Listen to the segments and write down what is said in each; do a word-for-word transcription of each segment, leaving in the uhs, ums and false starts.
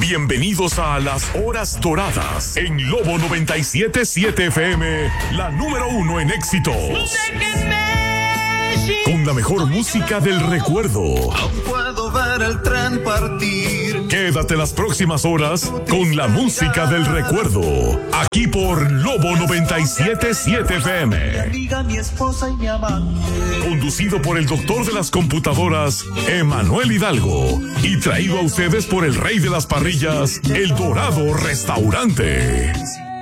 Bienvenidos a las Horas Doradas en Lobo noventa y siete punto siete F M, la número uno en éxitos. Con la mejor música del recuerdo. Aún puedo ver el tren partir. Quédate las próximas horas con la música del recuerdo. Aquí por Lobo noventa y siete punto siete F M. Mi amiga, mi esposa y mi amante. Conducido por el doctor de las computadoras, Emanuel Hidalgo. Y traído a ustedes por el rey de las parrillas, El Dorado Restaurante.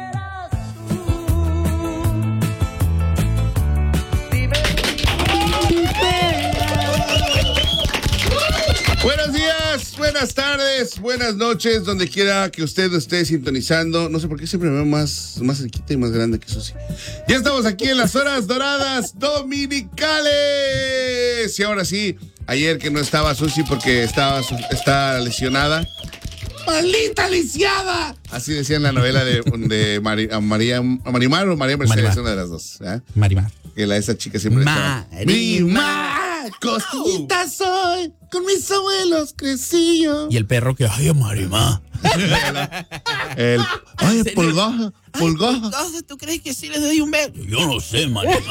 Buenos días, buenas tardes, buenas noches, donde quiera que usted esté sintonizando. No sé por qué siempre me veo más, más cerquita y más grande que Susi. Ya estamos aquí en las Horas Doradas Dominicales. Y ahora sí, ayer que no estaba Susi porque estaba, está lesionada. ¡Maldita lisiada! Así decía en la novela de, de Mari, a María, a Marimar o María Mercedes, Marimar. Una de las dos. ¿eh? Marimar. Que la, esa chica siempre Marimar. estaba. Marimar. Cosquillita soy, con mis abuelos crecí yo. Y el perro que, ay, Marimar. El, ay, Pulgoja, Pulgoja. ¿Tú crees que sí les doy un beso? Yo no sé, Marimar.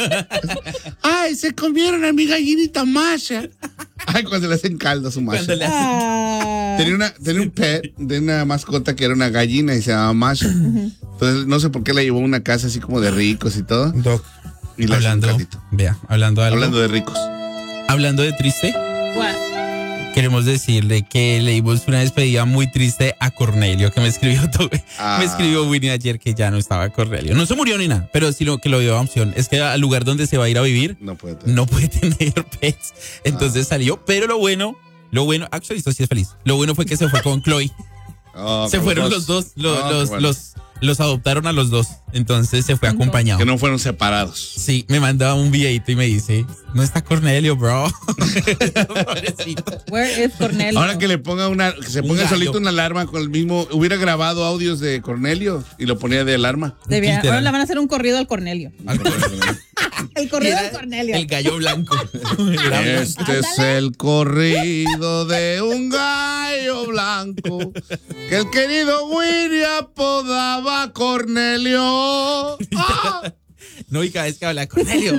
Ay, se comieron a mi gallinita Masha. Ay, cuando le hacen caldo a su Masha. Cuando le hacen... Ah. Tenía, una, tenía un pet de una mascota que era una gallina y se llamaba Masha. Entonces, no sé por qué la llevó a una casa así como de ricos y todo. Doc, y la hablando, vea, hablando de algo. Hablando de ricos. Hablando de triste. What? Queremos decirle que leímos una despedida muy triste a Cornelio, que me escribió todo, ah. me escribió Winnie ayer que ya no estaba Cornelio. No se murió ni nada, pero sí lo que lo dio a opción. Es que al lugar donde se va a ir a vivir no puede tener, no puede tener pets. Entonces ah. salió, pero lo bueno, lo bueno, actually esto sí es feliz. Lo bueno fue que se fue con Chloe. Oh, se fueron los dos, los, oh, los, bueno. los, los adoptaron a los dos. Entonces se fue acompañado. Que no fueron separados. Sí, me mandaba un videito y me dice, no está Cornelio, bro. Pobrecito. Where is Cornelio? Ahora que le ponga una, que se ponga solito una alarma con el mismo, hubiera grabado audios de Cornelio y lo ponía de alarma. Debía, ahora le van a hacer un corrido al Cornelio. Al Cornelio. El corrido del Cornelio. El gallo blanco. Este es el corrido de un gallo blanco que el querido Winnie apodaba Cornelio. ¡Ah! No, y cada vez que habla Cornelio.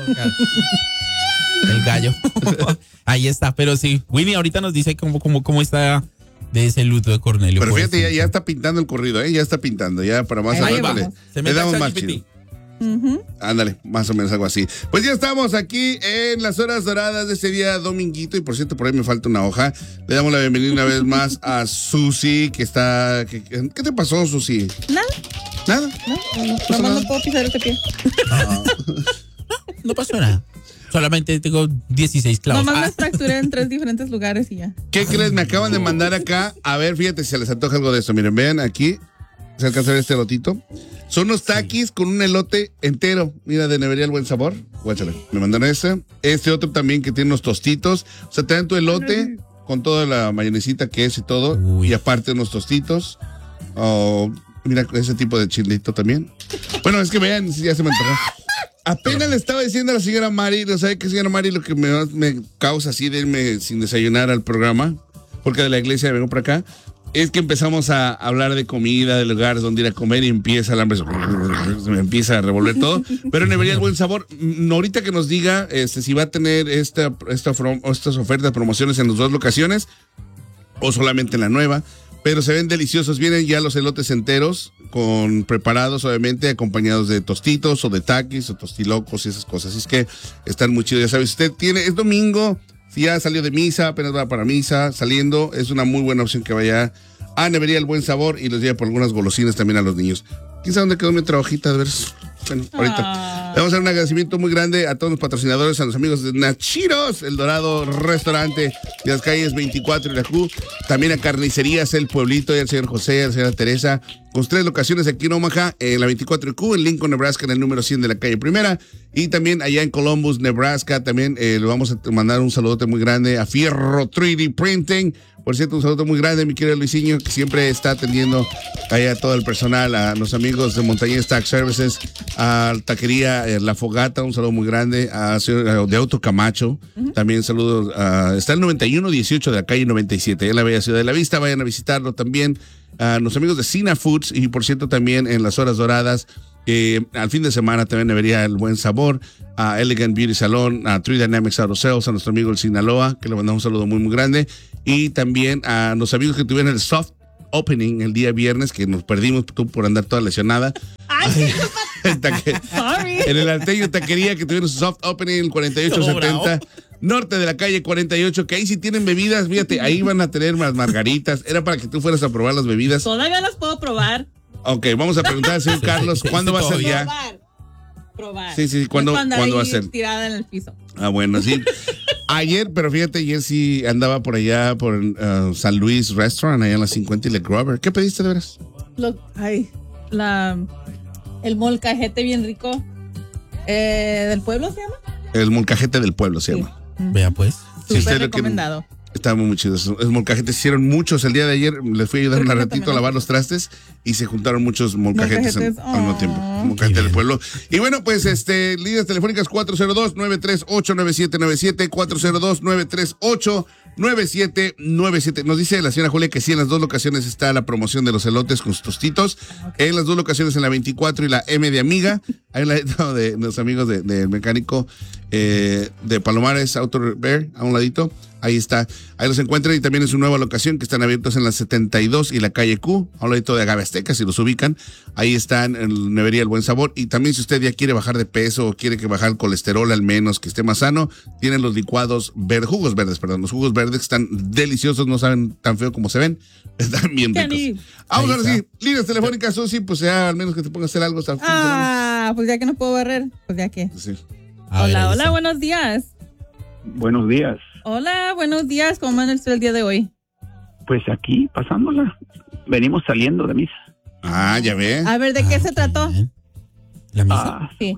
El gallo. Ahí está, pero sí. Winnie ahorita nos dice cómo, cómo, cómo está de ese luto de Cornelio. Pero fíjate, ya, ya está pintando el corrido, ¿eh? Ya está pintando. Ya para más adelante le, le damos más chido. Uh-huh. Ándale, más o menos algo así. Pues ya estamos aquí en las Horas Doradas de ese día dominguito. Y por cierto, por ahí me falta una hoja. Le damos la bienvenida una vez más a Susi, que está... Que, ¿Qué te pasó, Susi? Nada. ¿Nada? No, no, no, no, no puedo pisar este pie. No, no pasó nada. Solamente tengo dieciséis clavos. Nomás ah. me fracturé en tres diferentes lugares y ya. ¿Qué crees? Me acaban de mandar acá. A ver, fíjate si se les antoja algo de esto. Miren, vean aquí. ¿Se alcanza a ver este elotito? Son unos taquis sí. con un elote entero. Mira, de Nevería el Buen Sabor. Guáchale. Me mandaron este. Este otro también que tiene unos tostitos. O sea, te dan tu elote con toda la mayonesita que es y todo. Uy. Y aparte unos tostitos. Oh, mira, ese tipo de chilito también. Bueno, es que vean, ya se me antojó. Apenas le estaba diciendo a la señora Mari, ¿no sabe qué, señora Mari? Lo que me, me causa así de irme sin desayunar al programa, porque de la iglesia vengo por acá, es que empezamos a hablar de comida, de lugares donde ir a comer y empieza el hambre, se me empieza a revolver todo. Pero Nevería el Buen Sabor, ahorita que nos diga este, si va a tener esta, esta, estas ofertas, promociones en las dos locaciones o solamente en la nueva. Pero se ven deliciosos, vienen ya los elotes enteros, con preparados obviamente, acompañados de tostitos o de taquis o tostilocos y esas cosas. Así es que están muy chidos, ya sabes, usted tiene, es domingo, si ya salió de misa, apenas va para misa, saliendo, es una muy buena opción que vaya a Nevería el Buen Sabor y los lleve por algunas golosinas también a los niños. ¿Quién sabe dónde quedó mi otra hojita? De ver, bueno, ahorita. Ah. Le vamos a dar un agradecimiento muy grande a todos los patrocinadores, a los amigos de Nachiros, El Dorado Restaurante, de las calles veinticuatro y la Q, también a Carnicerías El Pueblito, y al señor José, a la señora Teresa, con tres locaciones aquí en Omaha, en la veinticuatro y Q, en Lincoln, Nebraska, en el número cien de la calle Primera, y también allá en Columbus, Nebraska, también eh, le vamos a mandar un saludote muy grande a Fierro tres D Printing, Por cierto, un saludo muy grande, mi querido Luisinho, que siempre está atendiendo ahí a todo el personal, a los amigos de Montañez Tax Services, a Taquería eh, La Fogata, un saludo muy grande, a, a de Auto Camacho, uh-huh. También saludos, a, está el noventa y uno dieciocho de la calle noventa y siete, en la bella ciudad de La Vista, vayan a visitarlo también, a los amigos de Cina Foods, y por cierto también en las horas doradas, Eh, al fin de semana también debería el buen sabor, a Elegant Beauty Salon, a Three Dynamics Auto Sales, a nuestro amigo el Sinaloa, que le mandamos un saludo muy muy grande, y también a los amigos que tuvieron el soft opening el día viernes, que nos perdimos tú por andar toda lesionada. Ay, Sorry. En el Alteño Taquería, que tuvieron su soft opening en el cuarenta y ocho setenta norte de la calle cuarenta y ocho, que ahí sí tienen bebidas, fíjate, ahí van a tener más margaritas, era para que tú fueras a probar las bebidas. Todavía las puedo probar. Ok, vamos a preguntar al señor Carlos, ¿cuándo va a ser ya? Probar, probar. Sí, sí, ¿cuándo, ¿cuándo va a ser? Tirada en el piso. Ah, bueno, sí. Ayer, pero fíjate, ayer sí andaba por allá, por uh, San Luis Restaurant, allá en la cincuenta y Le Grover. ¿Qué pediste de veras? Lo, ay, la, el molcajete bien rico. Eh, ¿Del pueblo se llama? El molcajete del pueblo se sí. llama. Vea pues. Súper sí, recomendado. Estaba muy chido. Los molcajetes hicieron muchos el día de ayer. Les fui a ayudar un ratito a lavar los trastes y se juntaron muchos molcajetes, molcajetes en, oh. al mismo tiempo. Molcajete del pueblo. Y bueno, pues este, líneas telefónicas cuatro cero dos, nueve tres ocho, nueve siete nueve siete, cuatro cero dos, nueve tres ocho, nueve siete nueve siete. Nos dice la señora Julia que sí, en las dos locaciones está la promoción de los elotes con sus tostitos. Okay. En las dos locaciones, en la veinticuatro y la M de Amiga. Ahí la de los amigos del de, de mecánico eh, de Palomares Auto Repair, a un ladito. Ahí está, ahí los encuentran, y también es una nueva locación que están abiertos en la setenta y dos y la calle Q, a un ladito de Agave Azteca, si los ubican. Ahí están en Nevería El Buen Sabor, y también si usted ya quiere bajar de peso o quiere que bajar el colesterol al menos, que esté más sano, tienen los licuados verdes, jugos verdes, perdón, los jugos verdes que están deliciosos, no saben tan feo como se ven, están bien ricos. Vamos ahora sí, líneas telefónicas, Susi, pues ya al menos que te ponga a hacer algo. Hasta ah, pues ya que no puedo barrer, pues ya que. Sí. Hola, hola, buenos días. Buenos días. Hola, buenos días. ¿Cómo anda usted el día de hoy? Pues aquí, pasándola. Venimos saliendo de misa. Ah, ya ve. A ver, ¿de qué se trató? ¿La misa? Ah, sí.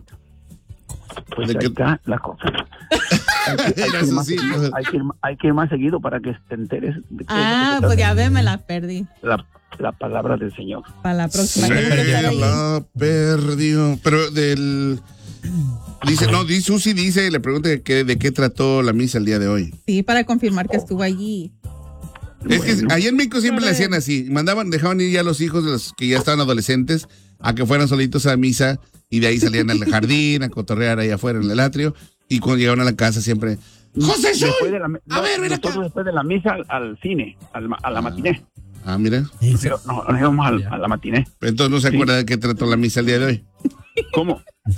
Pues ¿De ahí qué? está la cosa. Hay que, hay, que ir más, hay, que ir, hay que ir más seguido para que te enteres. De ah, pues ya ve, me la perdí. La, la palabra del Señor. Para la próxima. Se la perdió. Pero del... Dice, no, dice, Susi dice, le pregunta que, de qué trató la misa el día de hoy. Sí, para confirmar que estuvo allí. Es Bueno. que allá en México siempre le hacían así, mandaban, dejaban ir ya a los hijos de los que ya estaban adolescentes a que fueran solitos a misa, y de ahí salían al jardín a cotorrear ahí afuera en el atrio, y cuando llegaban a la casa siempre, ¡José Sol! Después de la, no, a ver, ven acá. Nosotros después de la misa al, al cine, al, a la matiné. Ah, mira. Pero no, nos íbamos al, a la matiné. Pero entonces no se Sí. acuerda de qué trató la misa el día de hoy. ¿Cómo?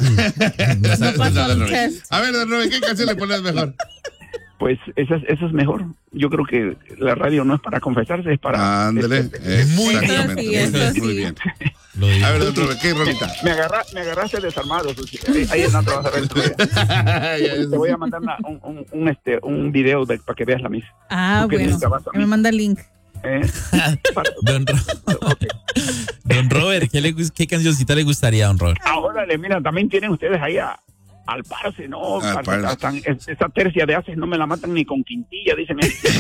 No sabe, pasó no, el no, test. a ver, Don Rubén, ¿qué canción le pones mejor? Pues eso es, eso es mejor. Yo creo que la radio no es para confesarse, es para... Ándale, este, muy exactamente, bien, muy, eso bien, muy sí. bien. Lo digo. A ver, Don Rubén, ¿qué rolita? Me, agarra, me agarraste desarmado, Susi. Ahí, ahí no te vas a ver. Te voy a mandar una, un, un, un, este, un video de, para que veas la misa. Ah, Tú que bueno. nunca vas a Que me misa. manda el link. ¿Eh? Para- Don, Ro- ok. Don Robert, ¿qué, le, gus- ¿qué cancioncita le gustaría a Don Robert? Ahora, le mira, también tienen ustedes ahí a, al parce, ¿no? Al Parce, Parce. están- es- esa tercia de haces no me la matan ni con quintilla, dicen.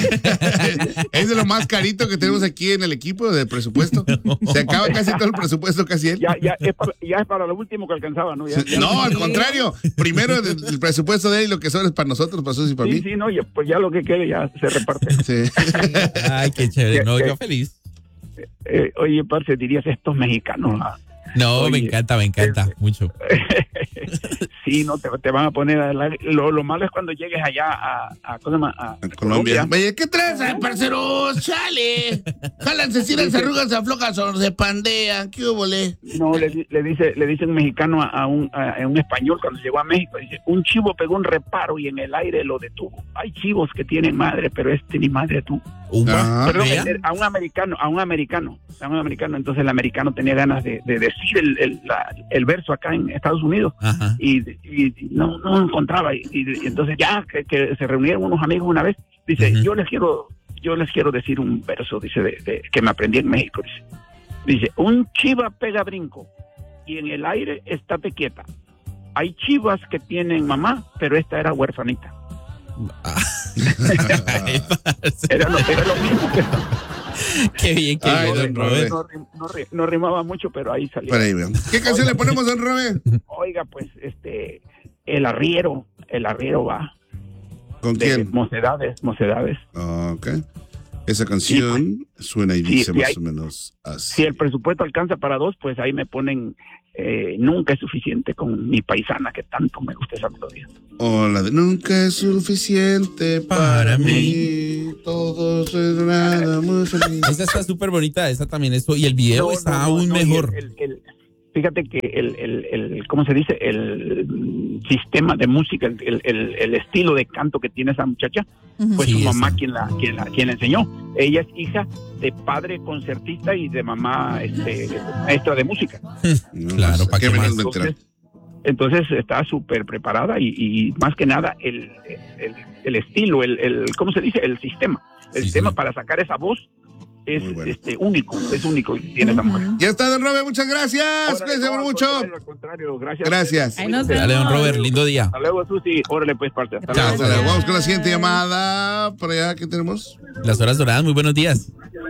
Es de lo más carito que tenemos aquí en el equipo de presupuesto. Se acaba casi todo el presupuesto, casi él. Ya, ya, es para, ya es para lo último que alcanzaba, ¿no? Ya, ya- No, al contrario. Primero el, el presupuesto de él y lo que sobra es para nosotros, para Susi y para Sí, mí. sí, no, ya, pues ya lo que quede ya se reparte. Sí. Ay, qué chévere. No, yo feliz. Eh, oye, parce, dirías estos mexicanos. ¿Ah? No, Oye, me encanta, me encanta. Mucho. Sí, no, te, te van a poner a la- lo, lo malo es cuando llegues allá a, a, ¿cómo se llama? A En Colombia. Oye, ¿qué traes, parcero? ¡Chale! Jálanse, se arrugan, se aflojan, se pandean. ¿Qué hubo, le? No, le, di- le dice le dice un mexicano a, a un, a, a un español cuando llegó a México, dice, un chivo pegó un reparo y en el aire lo detuvo. Hay chivos que tienen madre, pero este ni madre tú. Ah, Perdón, vea. a un americano, a un americano, a un americano. Entonces el americano tenía ganas de, de decir el, el, la- el verso acá en Estados Unidos Ajá. y, y no no lo encontraba y, y- y entonces ya que, que se reunieron unos amigos una vez, dice, Ujú. yo les quiero yo les quiero decir un verso, dice, de, de- que me aprendí en México, dice. Dice, un chiva pega brinco y en el aire estate quieta. Hay chivas que tienen mamá, pero esta era huerfanita. Ah, era, lo, era lo mismo. Qué bien, qué Ay, bien, don Robert. No, no, no, no rimaba mucho, pero ahí salió. Por ahí, vean. ¿Qué canción le ponemos, don Robert? Oiga, pues, este, el arriero, el arriero va. ¿Con De quién? Mocedades, Mocedades. Ok. Esa canción Sí, pues, suena y sí, dice sí, más hay- o menos así. Si el presupuesto alcanza para dos, pues ahí me ponen eh, Nunca es suficiente con Mi Paisana, que tanto me gusta esa melodía. O la de Nunca es suficiente para, Para mí. Todo es nada muy feliz. Esa está súper bonita, esa también esto. Y el video No, está no, no, aún no, y mejor. el- el- el- fíjate que el, el, el, ¿cómo se dice? El mm, sistema de música, el, el, el estilo de canto que tiene esa muchacha, Ujú. fue Sí, su mamá esa. quien la, quien la, quien la enseñó. Ella es hija de padre concertista y de mamá este, maestra de música. No, Claro, pues, ¿pa' qué me más? vengo a enterar? Entonces, entonces está súper preparada y, y más que nada el, el, el estilo, el, el, ¿cómo se dice? El sistema. El Sí, sistema sí. para sacar esa voz es Muy bueno. este, único, es único y tiene esa mujer. Ya está, don Robert, muchas gracias. Órale, Cuídense no, al mucho. contrario, al contrario, gracias. Gracias. Ahí nos Dale, don Robert, lindo día. Hasta luego, Susi. Órale, pues, parte. Hasta Chao. luego. Hasta luego. Vamos con la siguiente llamada. Por allá, ¿qué tenemos? Las horas doradas, muy buenos días.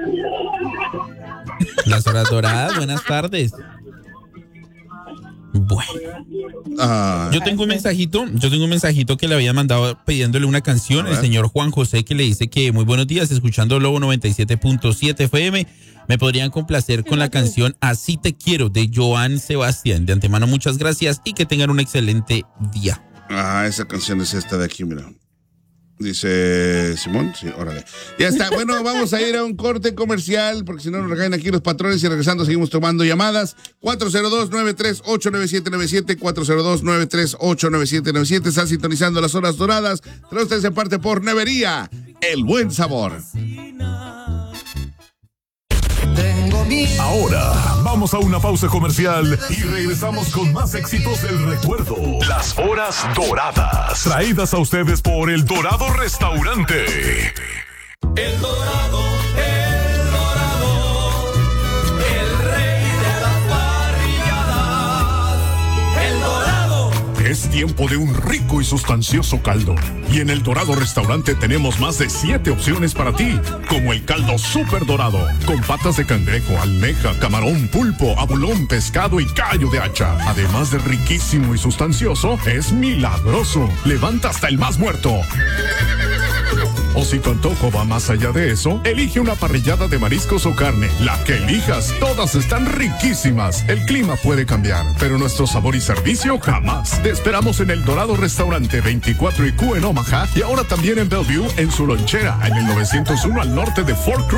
Las horas doradas, buenas tardes. Bueno, Ah, yo tengo un mensajito, yo tengo un mensajito que le había mandado pidiéndole una canción, A el ver. señor Juan José, que le dice que muy buenos días, escuchando Lobo noventa y siete punto siete F M, me podrían complacer con la canción Así te quiero de Joan Sebastián. De antemano, muchas gracias y que tengan un excelente día. ah, esa canción es esta de aquí, mira. Dice Simón, sí, órale. Ya está. Bueno, vamos a ir a un corte comercial porque si no nos recaen aquí los patrones y regresando seguimos tomando llamadas. cuatro cero dos, nueve tres ocho, nueve siete nueve siete, cuatro cero dos, nueve tres ocho, nueve siete nueve siete. Están sintonizando las horas doradas. Trae ustedes en parte por Nevería, el buen sabor. Ahora vamos a una pausa comercial y regresamos con más éxitos del recuerdo. Las horas doradas. Traídas a ustedes por El Dorado Restaurante. El Dorado, el Dorado, el rey de las parrilladas. El Dorado. Es tiempo de un rico y sustancioso caldo. Y en El Dorado Restaurante tenemos más de siete opciones para ti, como el caldo Super Dorado, con patas de cangrejo, almeja, camarón, pulpo, abulón, pescado y callo de hacha. Además de riquísimo y sustancioso, es milagroso. Levanta hasta el más muerto. O si tu antojo va más allá de eso, elige una parrillada de mariscos o carne. La que elijas, todas están riquísimas. El clima puede cambiar, pero nuestro sabor y servicio jamás. Te esperamos en El Dorado Restaurante veinticuatro y Q en Omaha y ahora también en Bellevue en su lonchera en el novecientos uno al norte de Fort Cruz.